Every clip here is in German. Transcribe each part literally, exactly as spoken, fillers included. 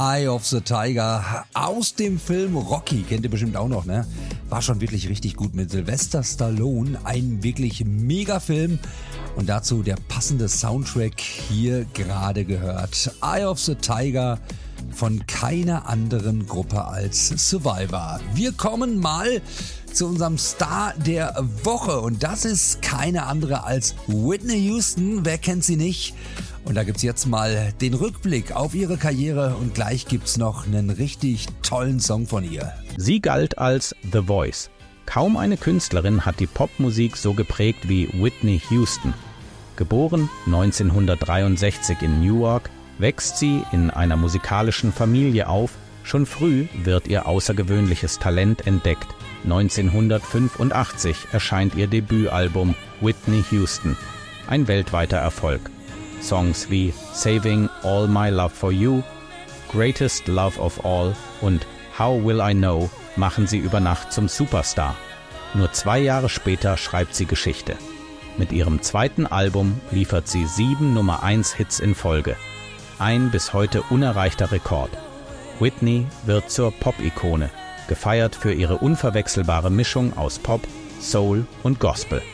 Eye of the Tiger aus dem Film Rocky, kennt ihr bestimmt auch noch, ne? War schon wirklich richtig gut mit Sylvester Stallone, ein wirklich mega Film und dazu der passende Soundtrack hier gerade gehört. Eye of the Tiger von keiner anderen Gruppe als Survivor. Wir kommen mal zu unserem Star der Woche und das ist keine andere als Whitney Houston. Wer kennt sie nicht? Und da gibt's jetzt mal den Rückblick auf ihre Karriere und gleich gibt's noch einen richtig tollen Song von ihr. Sie galt als The Voice. Kaum eine Künstlerin hat die Popmusik so geprägt wie Whitney Houston. Geboren neunzehnhundertdreiundsechzig in Newark, wächst sie in einer musikalischen Familie auf. Schon früh wird ihr außergewöhnliches Talent entdeckt. neunzehnhundertfünfundachtzig erscheint ihr Debütalbum Whitney Houston, ein weltweiter Erfolg. Songs wie Saving All My Love for You, Greatest Love of All und How Will I Know machen sie über Nacht zum Superstar. Nur zwei Jahre später schreibt sie Geschichte. Mit ihrem zweiten Album liefert sie sieben Nummer eins Hits in Folge. Ein bis heute unerreichter Rekord. Whitney wird zur Pop-Ikone, gefeiert für ihre unverwechselbare Mischung aus Pop, Soul und Gospel.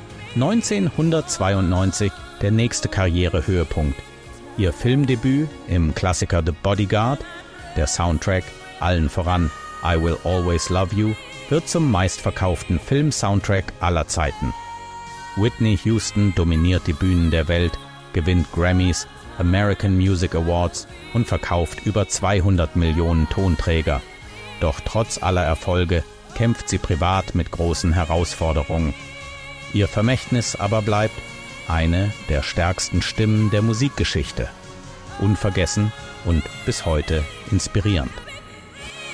neunzehnhundertzweiundneunzig der nächste Karrierehöhepunkt. Ihr Filmdebüt im Klassiker The Bodyguard, der Soundtrack, allen voran I Will Always Love You, wird zum meistverkauften Film-Soundtrack aller Zeiten. Whitney Houston dominiert die Bühnen der Welt, gewinnt Grammys, American Music Awards und verkauft über zweihundert Millionen Tonträger. Doch trotz aller Erfolge kämpft sie privat mit großen Herausforderungen. Ihr Vermächtnis aber bleibt eine der stärksten Stimmen der Musikgeschichte. Unvergessen und bis heute inspirierend.